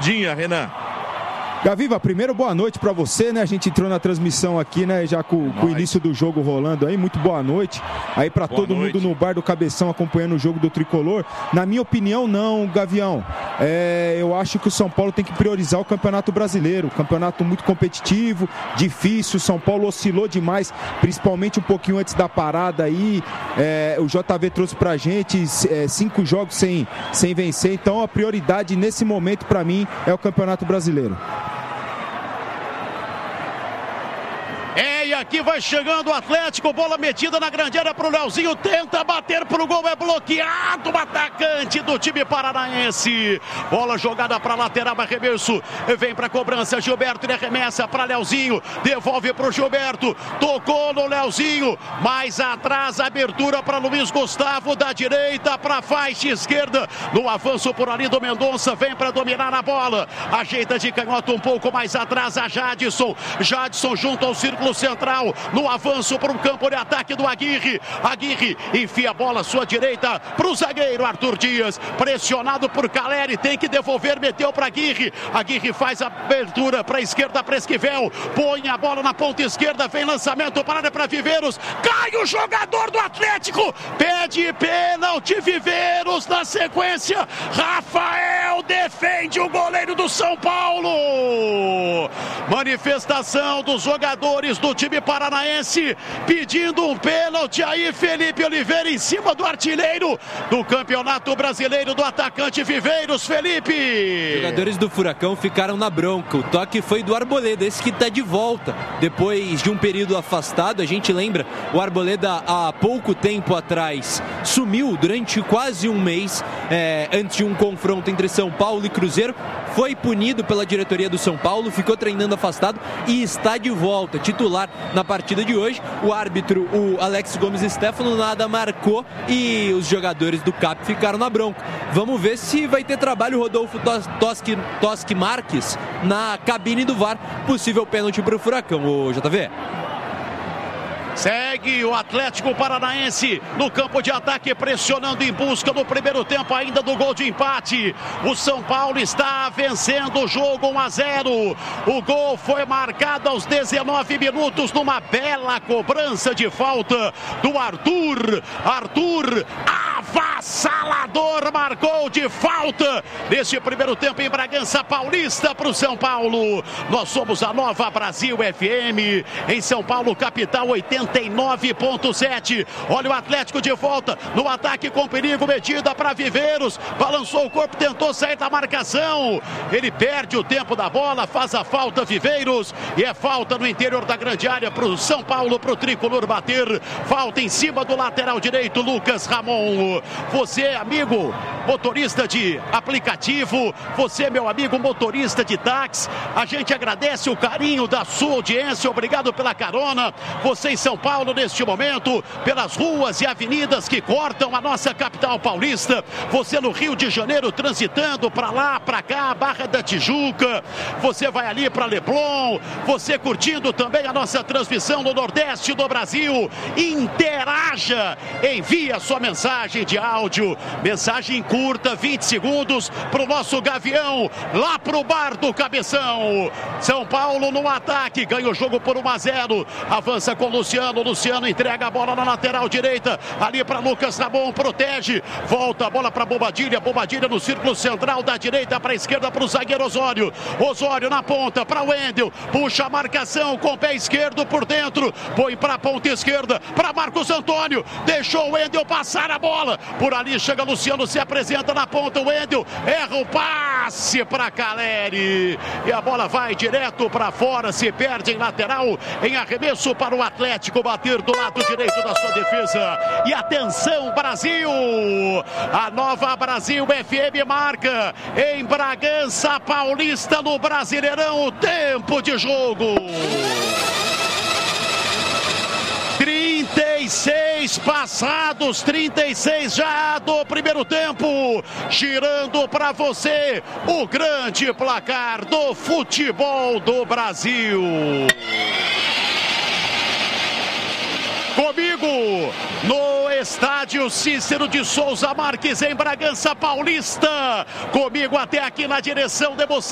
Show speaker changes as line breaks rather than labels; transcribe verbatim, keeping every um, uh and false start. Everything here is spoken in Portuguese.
rapidinha, Renan.
Gaviva, primeiro boa noite para você, né? A gente entrou na transmissão aqui, né? Já com, com o início do jogo rolando aí, muito boa noite. Aí para todo
noite.
mundo no bar do Cabeção acompanhando o jogo do Tricolor. Na minha opinião, não, Gavião. É, eu acho que o São Paulo tem que priorizar o Campeonato Brasileiro. Campeonato muito competitivo, difícil. O São Paulo oscilou demais, principalmente um pouquinho antes da parada aí. É, o J V trouxe pra gente é, cinco jogos sem, sem vencer. Então a prioridade nesse momento para mim é o Campeonato Brasileiro.
É, e aqui vai chegando o Atlético, bola metida na grande área pro Leozinho, tenta bater pro gol, é bloqueado o atacante do time paranaense. Bola jogada pra lateral, arremesso, vem pra cobrança, Gilberto, ele arremessa pra Leozinho, devolve pro Gilberto, tocou no Leozinho, mais atrás, abertura pra Luiz Gustavo, da direita pra faixa esquerda, no avanço por ali do Mendonça, vem pra dominar a bola, ajeita de canhota um pouco mais atrás a Jadson, Jadson junto ao círculo central, no avanço para um campo de ataque do Aguirre, Aguirre enfia a bola à sua direita para o zagueiro Arthur Dias, pressionado por Caleri, tem que devolver, meteu para Aguirre, Aguirre faz a abertura para a esquerda para Esquivel, põe a bola na ponta esquerda, vem lançamento para área para Viveiros, cai o jogador do Atlético, pede pênalti Viveiros, na sequência Rafael defende o goleiro do São Paulo. Manifestação dos jogadores do time paranaense pedindo um pênalti aí, Felipe Oliveira em cima do artilheiro do Campeonato Brasileiro, do atacante Viveiros. Felipe,
os jogadores do Furacão ficaram na bronca, o toque foi do Arboleda, esse que está de volta depois de um período afastado. A gente lembra, o Arboleda há pouco tempo atrás sumiu durante quase um mês é, antes de um confronto entre São Paulo e Cruzeiro, foi punido pela diretoria do São Paulo, ficou treinando afastado e está de volta, titular na partida de hoje. O árbitro, o Alex Gomes Stefano, nada marcou e os jogadores do C A P ficaram na bronca. Vamos ver se vai ter trabalho Rodolfo Toschi, Toschi Marques na cabine do V A R. Possível pênalti para o Furacão, o J V.
Segue o Atlético Paranaense no campo de ataque, pressionando em busca do primeiro tempo ainda do gol de empate. O São Paulo está vencendo o jogo um a zero. O gol foi marcado aos dezenove minutos numa bela cobrança de falta do Arthur. Arthur avassalador, marcou de falta neste primeiro tempo em Bragança Paulista para o São Paulo. Nós somos a Nova Brasil F M em São Paulo, capital, oitenta e nove ponto sete. Olha o Atlético de volta no ataque com perigo, medida para Viveiros, balançou o corpo, tentou sair da marcação, ele perde o tempo da bola, faz a falta Viveiros e é falta no interior da grande área para o São Paulo, para o Tricolor bater. Falta em cima do lateral direito Lucas Ramon. Você, amigo motorista de aplicativo, você, meu amigo motorista de táxi, a gente agradece o carinho da sua audiência, obrigado pela carona. Você em São Paulo neste momento, pelas ruas e avenidas que cortam a nossa capital paulista, você no Rio de Janeiro transitando para lá, para cá, Barra da Tijuca, você vai ali para Leblon, você curtindo também a nossa transmissão no Nordeste do Brasil, interaja, envie a sua mensagem de áudio, mensagem curta, vinte segundos, para o nosso Gavião, lá para o bar do Cabeção. São Paulo no ataque, ganha o jogo por um a zero, avança com o Luciano, Luciano entrega a bola na lateral direita, ali para Lucas Ramon, protege, volta a bola para Bobadilha, Bobadilha no círculo central, da direita para a esquerda para o zagueiro Osório, Osório na ponta para o Wendel, puxa a marcação com o pé esquerdo por dentro, põe para a ponta esquerda, para Marcos Antônio, deixou o Wendel passar a bola, por ali chega Luciano, se apresenta na ponta, o Wendel erra o passe para Caleri, e a bola vai direto para fora, se perde em lateral, em arremesso para o Atlético bater do lado direito da sua defesa. E atenção, Brasil! A Nova Brasil F M marca em Bragança Paulista, no Brasileirão, o tempo de jogo. trinta e seis passados, trinta e seis já do primeiro tempo, girando para você o grande placar do futebol do Brasil. Comigo no estádio Cícero de Souza Marques, em Bragança Paulista. Comigo até aqui na direção de emoção.